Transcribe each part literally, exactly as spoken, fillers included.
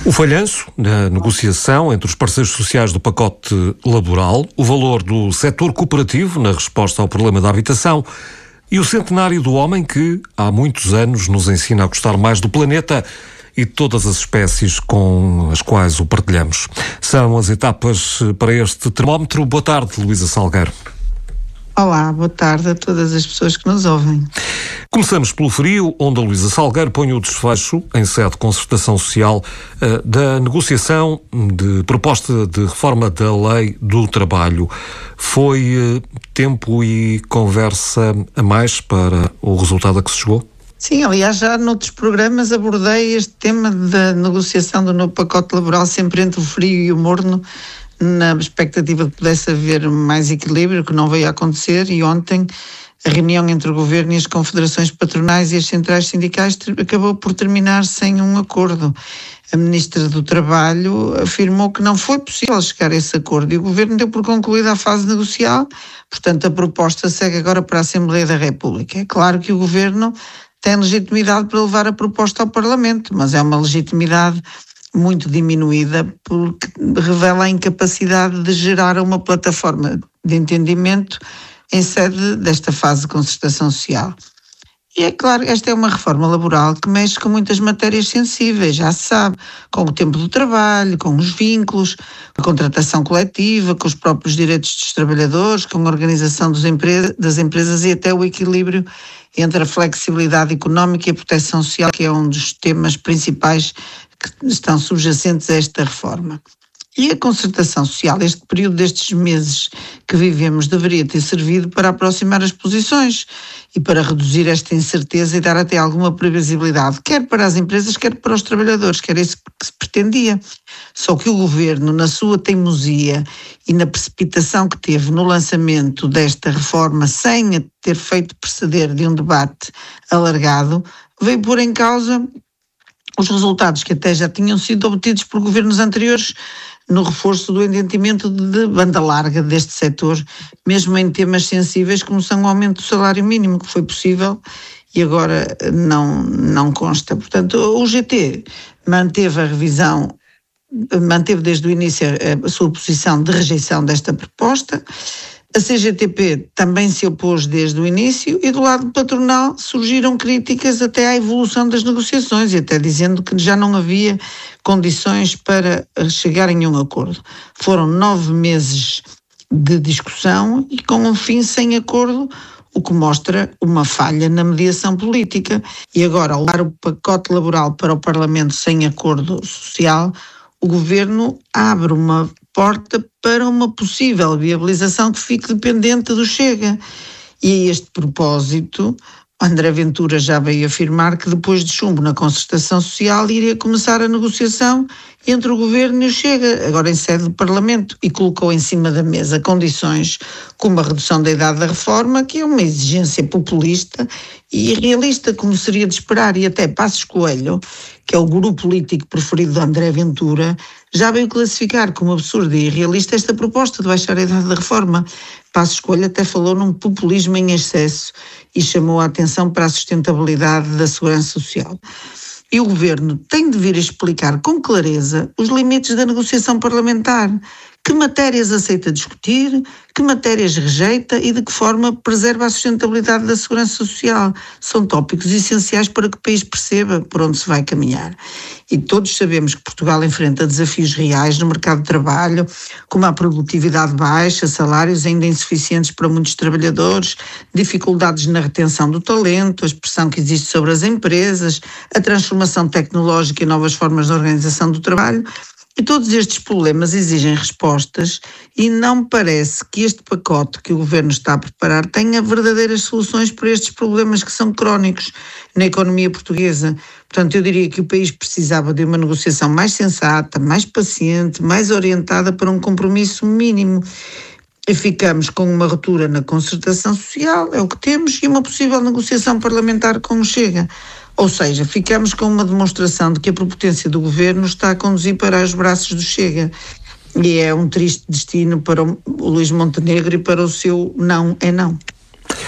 O falhanço na negociação entre os parceiros sociais do pacote laboral, o valor do setor cooperativo na resposta ao problema da habitação e o centenário do homem que, há muitos anos, nos ensina a gostar mais do planeta e de todas as espécies com as quais o partilhamos. São as etapas para este termómetro. Boa tarde, Luísa Salgueiro. Olá, boa tarde a todas as pessoas que nos ouvem. Começamos pelo frio, onde a Luísa Salgueiro põe o desfecho, em sede de concertação social, da negociação de proposta de reforma da lei do trabalho. Foi tempo e conversa a mais para o resultado a que se chegou? Sim, aliás, já noutros programas abordei este tema da negociação do novo pacote laboral, sempre entre o frio e o morno, na expectativa de que pudesse haver mais equilíbrio, que não veio a acontecer, e ontem a reunião entre o Governo e as confederações patronais e as centrais sindicais acabou por terminar sem um acordo. A Ministra do Trabalho afirmou que não foi possível chegar a esse acordo e o Governo deu por concluída a fase negocial, portanto a proposta segue agora para a Assembleia da República. É claro que o Governo tem legitimidade para levar a proposta ao Parlamento, mas é uma legitimidade muito diminuída porque revela a incapacidade de gerar uma plataforma de entendimento em sede desta fase de concertação social. E é claro, esta é uma reforma laboral que mexe com muitas matérias sensíveis, já se sabe, com o tempo do trabalho, com os vínculos, com a contratação coletiva, com os próprios direitos dos trabalhadores, com a organização dos empre- das empresas e até o equilíbrio entre a flexibilidade económica e a proteção social, que é um dos temas principais que estão subjacentes a esta reforma. E a concertação social, este período destes meses que vivemos, deveria ter servido para aproximar as posições e para reduzir esta incerteza e dar até alguma previsibilidade, quer para as empresas, quer para os trabalhadores, que era isso que se pretendia. Só que o Governo, na sua teimosia e na precipitação que teve no lançamento desta reforma, sem a ter feito preceder de um debate alargado, veio pôr em causa os resultados que até já tinham sido obtidos por governos anteriores no reforço do entendimento de banda larga deste setor, mesmo em temas sensíveis como são o aumento do salário mínimo, que foi possível e agora não, não consta. Portanto, o G T manteve a revisão, manteve desde o início a sua posição de rejeição desta proposta. A C G T P também se opôs desde o início e do lado patronal surgiram críticas até à evolução das negociações e até dizendo que já não havia condições para chegar em um acordo. Foram nove meses de discussão e com um fim sem acordo, o que mostra uma falha na mediação política. E agora, ao levar o pacote laboral para o Parlamento sem acordo social, o Governo abre uma porta para uma possível viabilização que fique dependente do Chega. E a este propósito, André Ventura já veio afirmar que depois de chumbo na concertação social iria começar a negociação entre o Governo e o Chega, agora em sede do Parlamento, e colocou em cima da mesa condições como a redução da idade da reforma, que é uma exigência populista e irrealista, como seria de esperar, e até Passos Coelho, que é o guru político preferido de André Ventura, já veio classificar como absurda e irrealista esta proposta de baixar a idade da reforma. Passos Coelho até falou num populismo em excesso e chamou a atenção para a sustentabilidade da segurança social. E o Governo tem de vir a explicar com clareza os limites da negociação parlamentar. Que matérias aceita discutir, que matérias rejeita e de que forma preserva a sustentabilidade da segurança social. São tópicos essenciais para que o país perceba por onde se vai caminhar. E todos sabemos que Portugal enfrenta desafios reais no mercado de trabalho, como a produtividade baixa, salários ainda insuficientes para muitos trabalhadores, dificuldades na retenção do talento, a pressão que existe sobre as empresas, a transformação tecnológica e novas formas de organização do trabalho. E todos estes problemas exigem respostas e não me parece que este pacote que o Governo está a preparar tenha verdadeiras soluções para estes problemas que são crónicos na economia portuguesa. Portanto, eu diria que o país precisava de uma negociação mais sensata, mais paciente, mais orientada para um compromisso mínimo. E ficamos com uma ruptura na concertação social, é o que temos, e uma possível negociação parlamentar com o Chega. Ou seja, ficamos com uma demonstração de que a prepotência do Governo está a conduzir para os braços do Chega. E é um triste destino para o Luís Montenegro e para o seu não é não.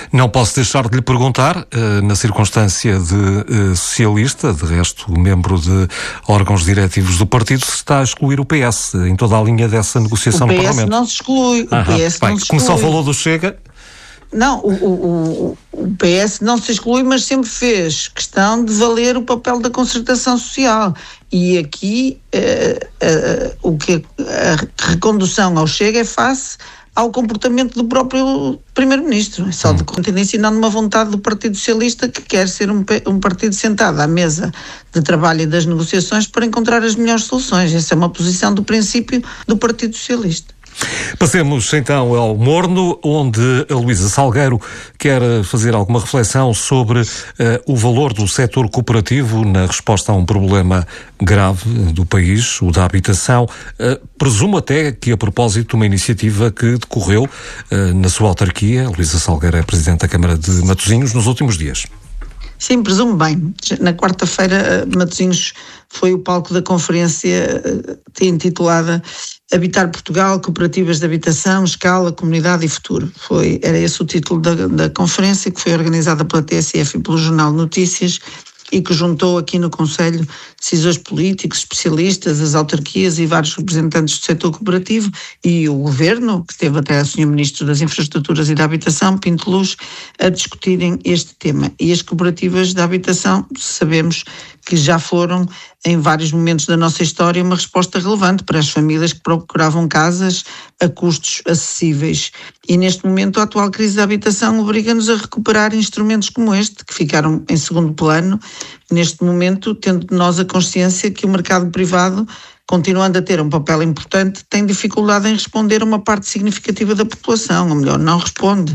Não posso deixar de lhe perguntar, na circunstância de socialista, de resto membro de órgãos diretivos do partido, se está a excluir o P S em toda a linha dessa negociação no Parlamento. O P S não se exclui. O P S Bem, não se como exclui. só falou do Chega... Não, o, o, o P S não se exclui, mas sempre fez questão de valer o papel da concertação social. E aqui uh, uh, o que a recondução ao Chega é face ao comportamento do próprio Primeiro-Ministro. É só de contendência e não de uma vontade do Partido Socialista, que quer ser um, um partido sentado à mesa de trabalho e das negociações para encontrar as melhores soluções. Essa é uma posição do princípio do Partido Socialista. Passemos então ao Morno, onde a Luísa Salgueiro quer fazer alguma reflexão sobre uh, o valor do setor cooperativo na resposta a um problema grave do país, o da habitação. Uh, presumo até que a propósito de uma iniciativa que decorreu uh, na sua autarquia. A Luísa Salgueiro é Presidente da Câmara de Matosinhos nos últimos dias. Sim, presumo bem. Na quarta-feira, Matosinhos foi o palco da conferência uh, intitulada Habitar Portugal, Cooperativas de Habitação, Escala, Comunidade e Futuro. Foi, era esse o título da, da conferência, que foi organizada pela T S F e pelo Jornal Notícias, e que juntou aqui no Conselho decisores políticos, especialistas, as autarquias e vários representantes do setor cooperativo e o Governo, que teve até o senhor Ministro das Infraestruturas e da Habitação, Pinto Luz, a discutirem este tema. E as cooperativas de habitação, sabemos que já foram, em vários momentos da nossa história, uma resposta relevante para as famílias que procuravam casas a custos acessíveis. E neste momento a atual crise da habitação obriga-nos a recuperar instrumentos como este, que ficaram em segundo plano, neste momento, tendo nós a consciência que o mercado privado, continuando a ter um papel importante, tem dificuldade em responder a uma parte significativa da população, ou melhor, não responde.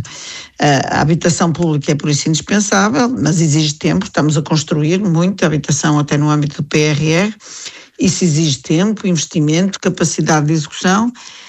A habitação pública é por isso indispensável, mas exige tempo, estamos a construir muita habitação até no âmbito do P R R, isso exige tempo, investimento, capacidade de execução,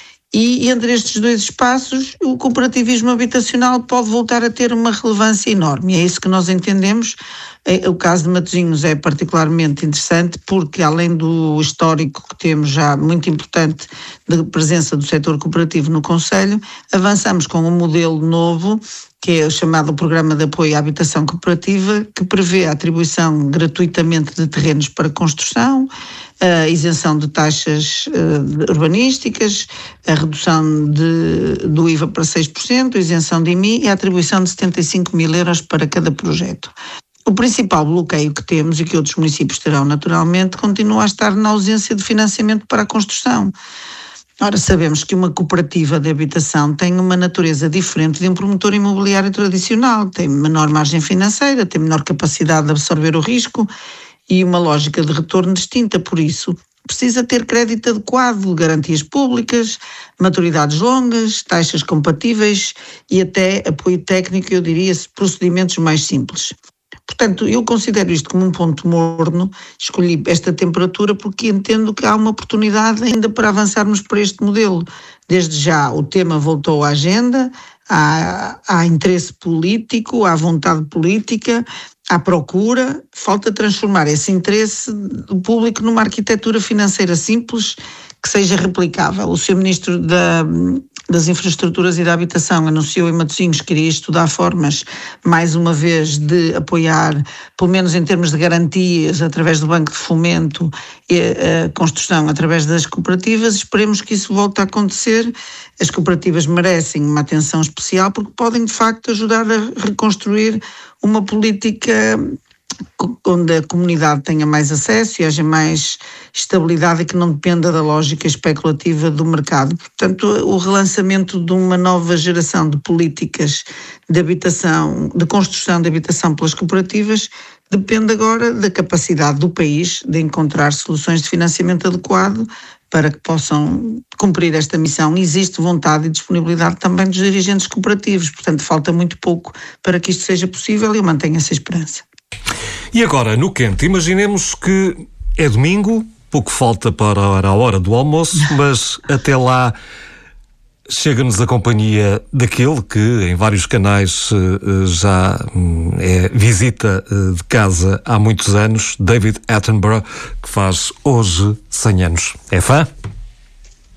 e entre estes dois espaços o cooperativismo habitacional pode voltar a ter uma relevância enorme, e é isso que nós entendemos. O caso de Matosinhos é particularmente interessante porque, além do histórico que temos já muito importante de presença do setor cooperativo no Conselho, avançamos com um modelo novo, que é o chamado Programa de Apoio à Habitação Cooperativa, que prevê a atribuição gratuitamente de terrenos para construção, a isenção de taxas uh, urbanísticas, a redução de, do I V A para seis por cento, a isenção de I M I e a atribuição de setenta e cinco mil euros para cada projeto. O principal bloqueio que temos e que outros municípios terão naturalmente continua a estar na ausência de financiamento para a construção. Ora, sabemos que uma cooperativa de habitação tem uma natureza diferente de um promotor imobiliário tradicional, tem menor margem financeira, tem menor capacidade de absorver o risco e uma lógica de retorno distinta, por isso precisa ter crédito adequado, garantias públicas, maturidades longas, taxas compatíveis e até apoio técnico, eu diria, procedimentos mais simples. Portanto, eu considero isto como um ponto morno, escolhi esta temperatura porque entendo que há uma oportunidade ainda para avançarmos para este modelo. Desde já o tema voltou à agenda, há, há interesse político, há vontade política, há procura, falta transformar esse interesse do público numa arquitetura financeira simples que seja replicável. O senhor Ministro da, das Infraestruturas e da Habitação anunciou em Matosinhos que iria estudar formas, mais uma vez, de apoiar, pelo menos em termos de garantias, através do Banco de Fomento, a construção através das cooperativas. Esperemos que isso volte a acontecer. As cooperativas merecem uma atenção especial porque podem, de facto, ajudar a reconstruir uma política onde a comunidade tenha mais acesso e haja mais estabilidade e que não dependa da lógica especulativa do mercado. Portanto, o relançamento de uma nova geração de políticas de habitação, de construção de habitação pelas cooperativas, depende agora da capacidade do país de encontrar soluções de financiamento adequado para que possam cumprir esta missão. Existe vontade e disponibilidade também dos dirigentes cooperativos, portanto falta muito pouco para que isto seja possível e eu mantenho essa esperança. E agora, no quente, imaginemos que é domingo, pouco falta para a hora do almoço, mas até lá chega-nos a companhia daquele que em vários canais já é visita de casa há muitos anos, David Attenborough, que faz hoje cem anos. É fã?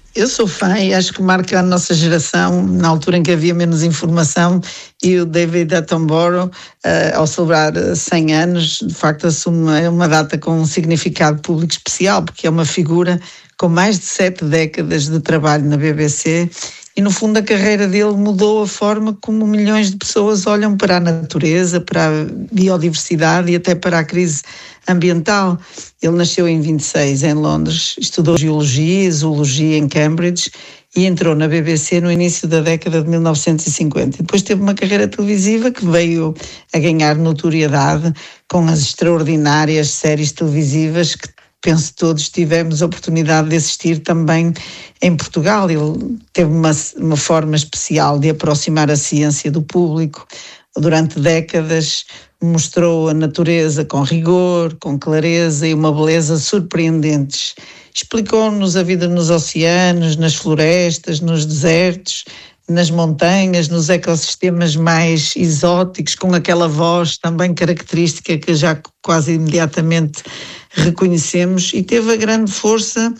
Eu sou fã e acho que marca a nossa geração, na altura em que havia menos informação, e o David Attenborough, uh, ao celebrar cem anos, de facto assume uma data com um significado público especial, porque é uma figura com mais de sete décadas de trabalho na B B C, e no fundo a carreira dele mudou a forma como milhões de pessoas olham para a natureza, para a biodiversidade e até para a crise ambiental. Ele nasceu em vinte e seis em Londres, estudou geologia e zoologia em Cambridge e entrou na B B C no início da década de mil novecentos e cinquenta. E depois teve uma carreira televisiva que veio a ganhar notoriedade com as extraordinárias séries televisivas que penso todos tivemos a oportunidade de assistir também em Portugal. Ele teve uma, uma forma especial de aproximar a ciência do público. Durante décadas mostrou a natureza com rigor, com clareza e uma beleza surpreendentes. Explicou-nos a vida nos oceanos, nas florestas, nos desertos, nas montanhas, nos ecossistemas mais exóticos, com aquela voz também característica que já quase imediatamente reconhecemos, e teve a grande força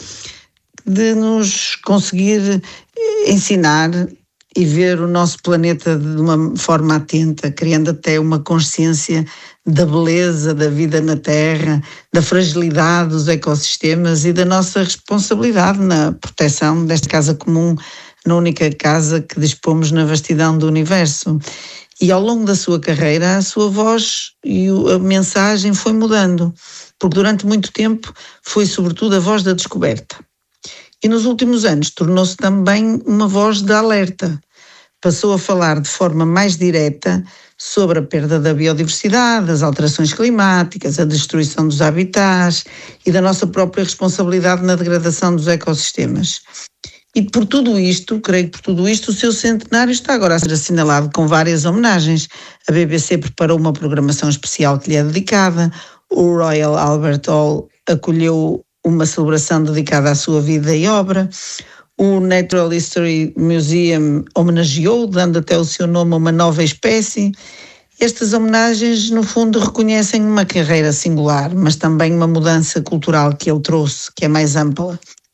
de nos conseguir ensinar e ver o nosso planeta de uma forma atenta, criando até uma consciência da beleza da vida na Terra, da fragilidade dos ecossistemas e da nossa responsabilidade na proteção desta casa comum, na única casa que dispomos na vastidão do universo. E ao longo da sua carreira, a sua voz e a mensagem foi mudando, porque durante muito tempo foi sobretudo a voz da descoberta. E nos últimos anos tornou-se também uma voz de alerta. Passou a falar de forma mais direta sobre a perda da biodiversidade, as alterações climáticas, a destruição dos habitats e da nossa própria responsabilidade na degradação dos ecossistemas. E por tudo isto, creio que por tudo isto, o seu centenário está agora a ser assinalado com várias homenagens. A B B C preparou uma programação especial que lhe é dedicada, o Royal Albert Hall acolheu uma celebração dedicada à sua vida e obra, o Natural History Museum homenageou, dando até o seu nome a uma nova espécie. Estas homenagens, no fundo, reconhecem uma carreira singular, mas também uma mudança cultural que ele trouxe, que é mais ampla.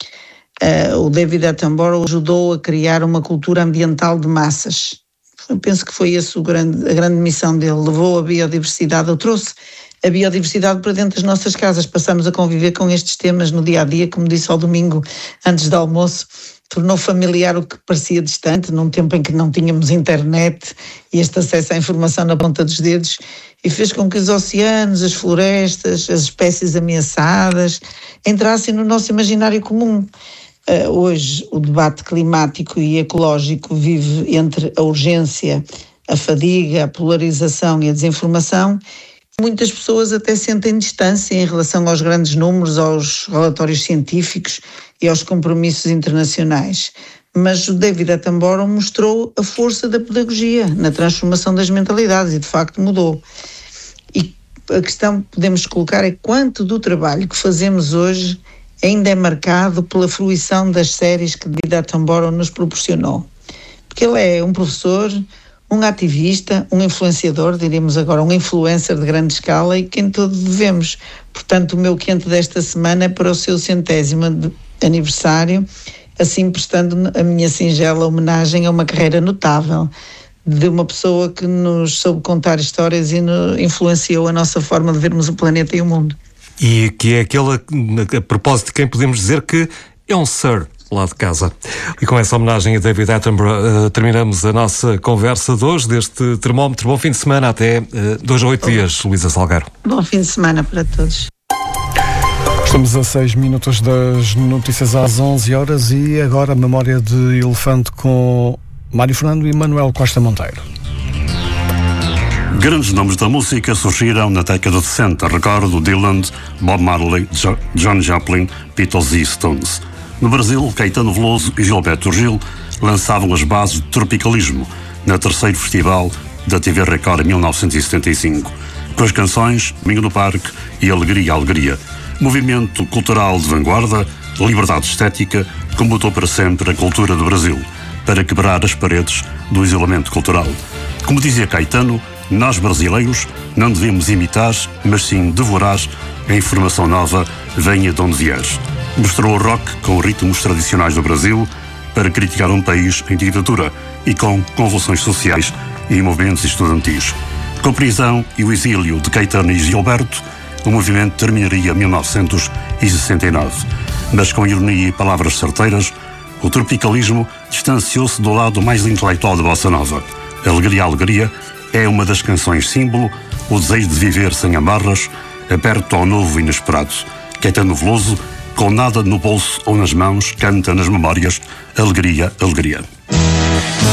Uh, o David Attenborough ajudou a criar uma cultura ambiental de massas. Eu penso que foi essa a grande missão dele. Levou a biodiversidade, ou trouxe a biodiversidade para dentro das nossas casas. Passamos a conviver com estes temas no dia a dia, como disse ao domingo, antes do almoço. Tornou familiar o que parecia distante, num tempo em que não tínhamos internet e este acesso à informação na ponta dos dedos, e fez com que os oceanos, as florestas, as espécies ameaçadas entrassem no nosso imaginário comum. Uh, hoje o debate climático e ecológico vive entre a urgência, a fadiga, a polarização e a desinformação. Muitas pessoas até sentem distância em relação aos grandes números, aos relatórios científicos e aos compromissos internacionais. Mas o David Attenborough mostrou a força da pedagogia na transformação das mentalidades e de facto mudou. E a questão que podemos colocar é quanto do trabalho que fazemos hoje ainda é marcado pela fruição das séries que David Attenborough nos proporcionou. Porque ele é um professor, um ativista, um influenciador, diríamos agora, um influencer de grande escala e quem todos devemos. Portanto, o meu quente desta semana é para o seu centésimo aniversário, assim prestando a minha singela homenagem a uma carreira notável de uma pessoa que nos soube contar histórias e nos influenciou a nossa forma de vermos o planeta e o mundo. E que é aquela, a propósito de quem podemos dizer que é um Sir lá de casa. E com essa homenagem a David Attenborough uh, terminamos a nossa conversa de hoje, deste termómetro. Bom fim de semana, até uh, dois a oito dias, Luísa Salgueiro. Bom fim de semana para todos. Estamos a seis minutos das notícias às onze horas e agora a memória de elefante com Mário Fernando e Manuel Costa Monteiro. Grandes nomes da música surgiram na década de sessenta. Recordo Dylan, Bob Marley, jo- John Joplin, Beatles e Stones. No Brasil, Caetano Veloso e Gilberto Gil lançavam as bases do tropicalismo no terceiro festival da T V Record em mil novecentos e setenta e cinco, com as canções Domingo no Parque e Alegria, Alegria. Movimento cultural de vanguarda, liberdade estética, que mudou para sempre a cultura do Brasil, para quebrar as paredes do isolamento cultural. Como dizia Caetano, nós brasileiros não devemos imitar, mas sim devorar a informação nova, venha de onde vier. Mostrou o rock com ritmos tradicionais do Brasil para criticar um país em ditadura e com convulsões sociais e movimentos estudantis. Com a prisão e o exílio de Caetano e Gilberto, o movimento terminaria em mil novecentos e sessenta e nove. Mas com ironia e palavras certeiras, o tropicalismo distanciou-se do lado mais intelectual da bossa nova. Alegria, Alegria é uma das canções símbolo, o desejo de viver sem amarras, aberto ao novo e inesperado. Caetano Veloso, com nada no bolso ou nas mãos, canta nas memórias Alegria, Alegria.